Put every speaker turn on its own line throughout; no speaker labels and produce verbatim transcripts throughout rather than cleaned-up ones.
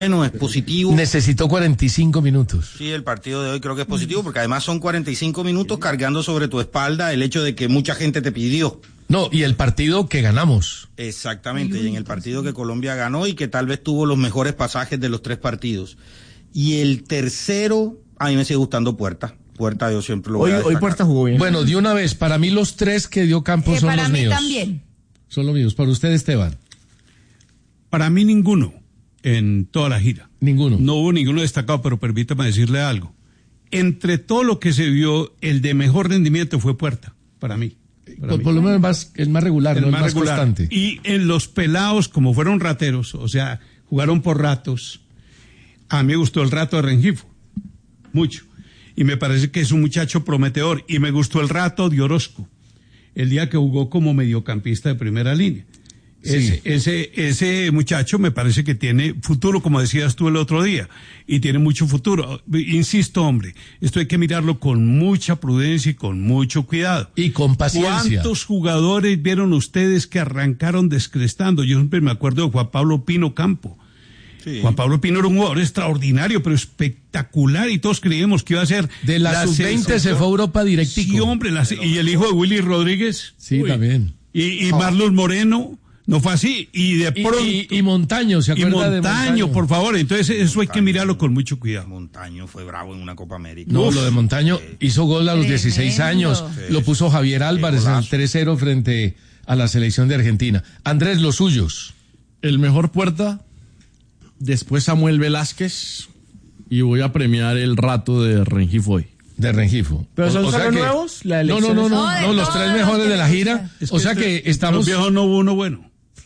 Bueno, es positivo.
Necesitó cuarenta y cinco minutos.
Sí, el partido de hoy creo que es positivo porque además son cuarenta y cinco minutos cargando sobre tu espalda el hecho de que mucha gente te pidió.
No, y el partido que ganamos.
Exactamente, y en el partido que Colombia ganó y que tal vez tuvo los mejores pasajes de los tres partidos. Y el tercero, a mí me sigue gustando Puerta. Puerta yo siempre lo voy
hoy,
a destacar.
Hoy Puerta jugó bien.
Bueno, de una vez, para mí los tres que dio Campos
Eh,
son
para
los
mí
míos.
también.
Son los míos. Para usted, Esteban.
Para mí ninguno en toda la gira.
Ninguno.
No hubo ninguno destacado, pero permítame decirle algo. Entre todo lo que se vio, el de mejor rendimiento fue Puerta, para mí. Para
Por,
mí.
por lo menos más, el más regular,
El
no el
más
más
regular.
constante.
Y en los pelados, como fueron rateros, o sea, jugaron por ratos, a mí me gustó el rato de Rengifo, mucho. Y me parece que es un muchacho prometedor. Y me gustó el rato de Orozco, el día que jugó como mediocampista de primera línea.
Sí.
Ese, ese, ese muchacho me parece que tiene futuro, como decías tú el otro día, y tiene mucho futuro. Insisto, hombre, esto hay que mirarlo con mucha prudencia y con mucho cuidado.
Y con paciencia.
¿Cuántos jugadores vieron ustedes que arrancaron descrestando? Yo siempre me acuerdo de Juan Pablo Pino Campo.
Sí.
Juan Pablo Pino era un jugador extraordinario, pero espectacular, y todos creíamos que iba a ser...
De la, sub veinte se fue a Europa directico.
Sí, hombre, la, y el hijo de Willy Rodríguez.
Sí,
Uy.
También.
Y, y Marlon Moreno, no fue así, y de
Y,
pronto...
y, y Montaño, ¿se
y
acuerda de
Montaño,
Montaño?
por favor, entonces eso hay que
Montaño.
mirarlo con mucho cuidado.
Montaño fue bravo en una Copa América.
No,
Uf.
lo de Montaño hizo gol a los
Tremendo.
dieciséis años.
Sí.
Lo puso Javier Álvarez en el
golazo.
tres cero frente a la selección de Argentina. Andrés, los suyos.
El mejor Puerta, después Samuel Velázquez, y voy a premiar el rato de Rengifo hoy.
De Rengifo.
¿Pero
O-
son
o sea
solo
que-
nuevos? La
No, no, no, no,
No, de
no, los
todos
tres
los
mejores
que
de la
le
gira.
gustan.
O sea que
este-
estamos...
Los viejos no hubo uno bueno.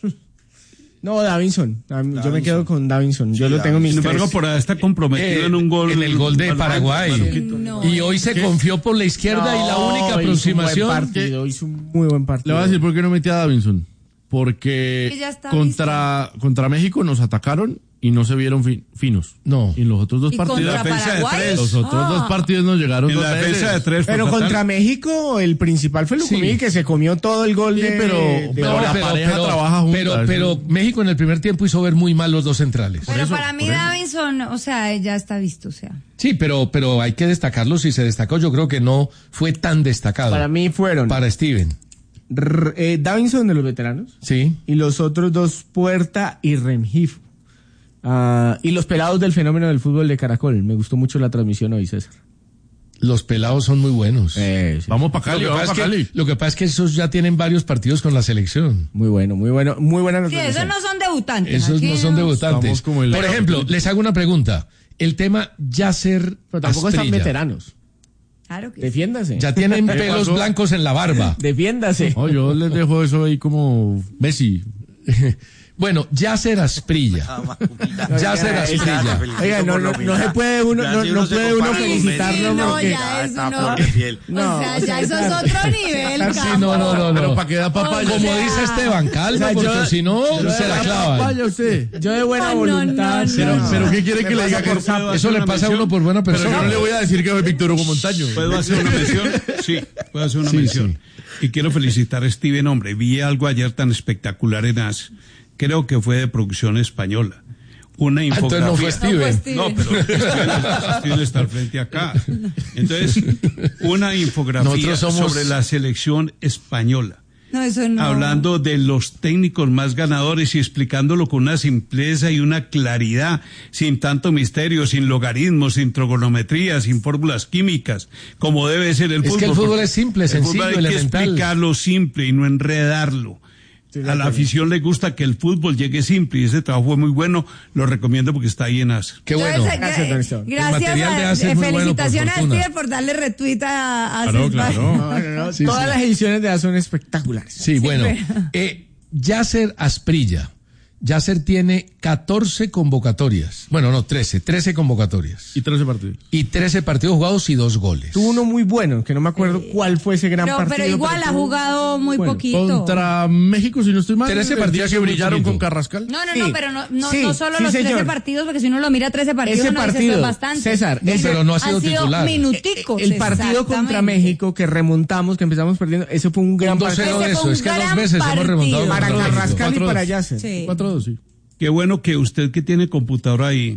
No, Davinson. Dav- Yo me
Davinson.
quedo con Davinson. Yo
Sí,
lo tengo en mis
Sin embargo,
tres.
por ahí está comprometido
Eh,
en un gol.
en el gol de
Maluquito,
Paraguay.
Maluquito.
No.
Y hoy se confió por la izquierda y la
No,
única
hizo un buen
aproximación...
partido, hizo un muy buen
Le
partido.
voy a decir por qué no metí a Davinson. Porque
Que ya está
contra, contra México nos atacaron y no se vieron fin- finos.
No.
Y en los otros dos
¿Y
partidos...
contra
defensa de
Paraguay?
tres.
Los otros
Ah.
dos partidos nos llegaron
En
dos
la
veces.
defensa de tres. fue
Pero
fatal.
contra México, el principal fue Lucumí,
Sí.
que se comió todo el gol
Sí,
de...
pero-
de-
pero la pareja trabaja junta,
pero,
eso-
pero México en el primer tiempo hizo ver muy mal los dos centrales.
Pero
eso,
para mí
por eso.
Davinson, o sea, ya está visto, o sea.
Sí, pero, pero hay que destacarlo. Si se destacó, yo creo que no fue tan destacado.
Para mí fueron
Para Steven.
R- eh, Davinson de los veteranos
Sí.
y los otros dos Puerta y Rengifo. Ah, y los pelados del fenómeno del fútbol de Caracol. Me gustó mucho la transmisión hoy, César.
Los pelados son muy buenos.
Eh, sí.
Vamos para Cali,
lo, que
vamos
pasa
para
es que,
Cali.
lo que pasa es que esos ya tienen varios partidos con la selección.
Muy bueno, muy bueno, muy buena
Sí,
noticia.
esos no son debutantes.
Esos
aquí
no son debutantes.
Estamos como el-
Por ejemplo, les hago una pregunta. El tema Yasser
Pero tampoco están
Asprilla.
veteranos.
Claro que sí.
Defiéndase.
Ya tienen pelos
pasó?
blancos en la barba.
Defiéndase.
No, yo les dejo eso ahí como Messi.
Bueno, Yasser Asprilla. Yasser
Oiga,
Asprilla.
Oiga, no, no, no se puede uno, no, no puede uno felicitarlo
Sí, no,
porque...
ya eso
está
no.
flor de piel.
No,
o sea, ya eso es otro nivel,
Sí, no, no, no,
Pero
no.
para que da papaya.
Como
sea,
dice Esteban, calma,
o sea,
porque
yo-
si no,
yo
se
de
la
la
clavan.
Vaya usted.
Yo de buena
No, no,
voluntad...
no,
Pero,
no.
pero ¿qué quiere
Me
que le
pasa
diga que
por sapo.
Eso le pasa a uno por buena
Pero yo
persona.
no le voy a decir que soy Víctor Hugo Montaño.
¿Puedo hacer una mención? Sí, puedo hacer una
Sí,
mención. Y quiero felicitar a Steven, hombre. Vi algo ayer tan espectacular en A S. Creo que fue de producción española. Una
Ah,
infografía.
entonces no fue Steven.
No, pero Steven, Steven está al frente acá. Entonces, una infografía
Nosotros somos-
sobre la selección española.
No, eso no.
Hablando de los técnicos más ganadores y explicándolo con una simpleza y una claridad, sin tanto misterio, sin logaritmos, sin trigonometría, sin fórmulas químicas, como debe ser el
Es
fútbol.
que el fútbol
porque
es simple,
el
sencillo,
fútbol hay
elemental.
que explicarlo simple y no enredarlo. A la afición le gusta que el fútbol llegue simple y ese trabajo fue muy bueno. Lo recomiendo porque está ahí en A S.
Qué bueno.
Entonces,
Gracias,
eh,
don Esteban.
Gracias,
El material de
a,
Ace es
eh,
muy bueno, por
felicitaciones a
fortuna.
Steve por darle retweet a, a
Claro,
sus
claro.
No, no, no.
Sí,
Todas
sí.
las ediciones de A son espectaculares.
Sí, bueno.
pero-
Eh, Yasser Asprilla. Yasser tiene catorce convocatorias. Bueno, no, trece. trece convocatorias.
Y trece partidos.
Y trece partidos jugados y dos goles.
Tuvo uno muy bueno, que no me acuerdo cuál fue ese gran
Pero,
partido.
pero igual ha
tuvo-
jugado muy
bueno,
poquito.
Contra México, si no estoy mal.
trece
el
partidos
día que
muy
brillaron
poquito.
con Carrascal.
No, no,
Sí,
no, pero no, no,
sí,
no solo
sí,
los trece
señor.
partidos, porque si uno lo mira trece partidos,
Ese
uno dice,
partido,
eso es bastante.
César,
No,
ese-
pero no ha sido
han sido
titular.
minuticos.
El partido contra
exactamente.
México que remontamos, que empezamos perdiendo, ese fue un gran
Un dos
partido.
cero de
Ese fue
eso.
un
Es que dos
gran
veces hemos
partido.
remontado
Para
contra México.
Carrascal y
cuatro
para
dos.
Yasser.
Sí.
cuatro dos, sí.
Qué bueno que usted que tiene computadora ahí